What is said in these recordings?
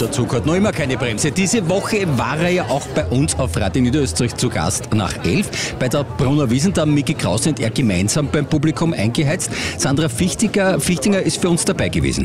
Der Zug hat noch immer keine Bremse. Diese Woche war er ja auch bei uns auf Radio Niederösterreich zu Gast nach 11. Bei der Brunner Wiesn, da Micky Krause und er gemeinsam beim Publikum eingeheizt. Sandra Fichtinger ist für uns dabei gewesen.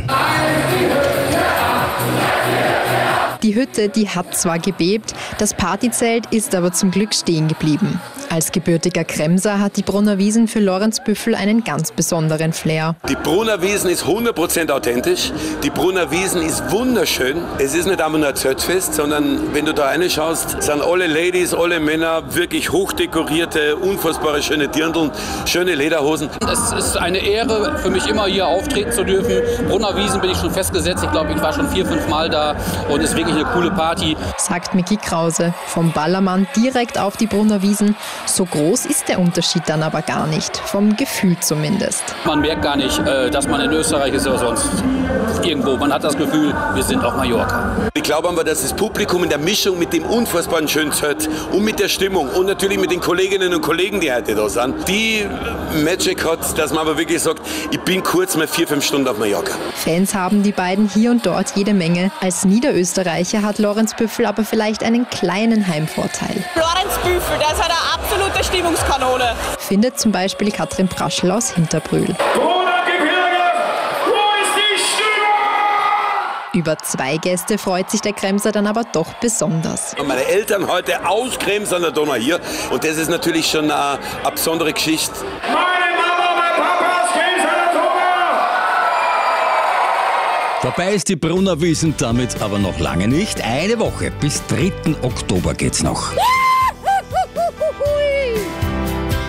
Die Hütte, die hat zwar gebebt, das Partyzelt ist aber zum Glück stehen geblieben. Als gebürtiger Kremser hat die Brunner Wiesn für Lorenz Büffel einen ganz besonderen Flair. Die Brunner Wiesn ist 100% authentisch. Die Brunner Wiesn ist wunderschön. Es ist nicht einmal nur ein Zeltfest, sondern wenn du da reinschaust, sind alle Ladies, alle Männer wirklich hochdekorierte, unfassbare schöne Dirndln, schöne Lederhosen. Es ist eine Ehre für mich, immer hier auftreten zu dürfen. Brunner Wiesn bin ich schon festgesetzt. Ich glaube, ich war schon 4-5 Mal da und es ist wirklich eine coole Party. Sagt Micky Krause. Vom Ballermann direkt auf die Brunner Wiesn. So groß ist der Unterschied dann aber gar nicht, vom Gefühl zumindest. Man merkt gar nicht, dass man in Österreich ist oder sonst irgendwo. Man hat das Gefühl, wir sind auf Mallorca. Ich glaube aber, dass das Publikum in der Mischung mit dem unfassbaren schönen Zelt und mit der Stimmung und natürlich mit den Kolleginnen und Kollegen, die heute da sind, die Magic hat, dass man aber wirklich sagt, ich bin kurz mal 4-5 Stunden auf Mallorca. Fans haben die beiden hier und dort jede Menge. Als Niederösterreicher hat Lorenz Büffel aber vielleicht einen kleinen Heimvorteil. Lorenz Büffel, der ist eine absolute Stimmungskanone. Findet zum Beispiel Katrin Praschl aus Hinterbrühl. Über 2 Gäste freut sich der Kremser dann aber doch besonders. Meine Eltern heute aus Krems an der Donau hier und das ist natürlich schon eine besondere Geschichte. Meine Mama, mein Papa aus Krems an der Donau! Vorbei ist die Brunner Wiesn damit aber noch lange nicht. Eine Woche bis 3. Oktober geht's noch.